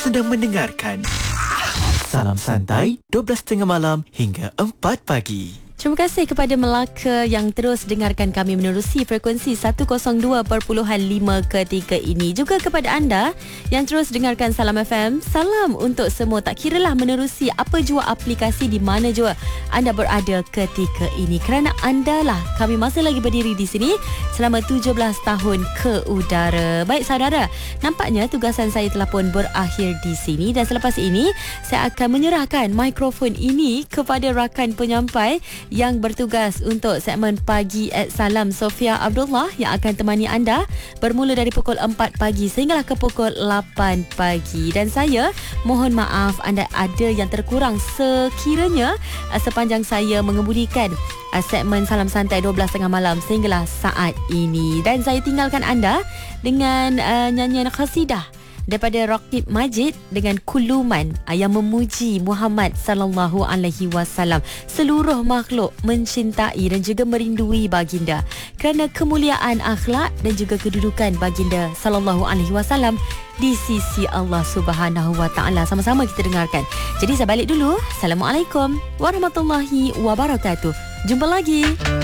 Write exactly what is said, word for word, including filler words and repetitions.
sedang mendengarkan Salam Santai dua belas tiga puluh malam hingga empat pagi. Terima kasih kepada Melaka yang terus dengarkan kami menerusi frekuensi seratus dua perpuluhan lima ketika ini. Juga kepada anda yang terus dengarkan Salam F M, salam untuk semua. Tak kiralah menerusi apa jua aplikasi di mana jua anda berada ketika ini. Kerana anda lah kami masih lagi berdiri di sini selama tujuh belas tahun ke udara. Baik saudara, nampaknya tugasan saya telah pun berakhir di sini. Dan selepas ini, saya akan menyerahkan mikrofon ini kepada rakan penyampai yang bertugas untuk segmen Pagi at Salam, Sofia Abdullah, yang akan temani anda bermula dari pukul empat pagi sehinggalah ke pukul lapan pagi. Dan saya mohon maaf anda ada yang terkurang sekiranya uh, sepanjang saya mengemudikan uh, segmen Salam Santai dua belas tiga puluh malam sehinggalah saat ini. Dan saya tinggalkan anda dengan uh, nyanyian qasidah daripada Raqib Majid dengan Kuluman yang memuji Muhammad sallallahu alaihi wasallam. Seluruh makhluk mencintai dan juga merindui baginda kerana kemuliaan akhlak dan juga kedudukan baginda sallallahu alaihi wasallam di sisi Allah Subhanahu wa taala. Sama-sama kita dengarkan. Jadi saya balik dulu. Assalamualaikum warahmatullahi wabarakatuh. Jumpa lagi.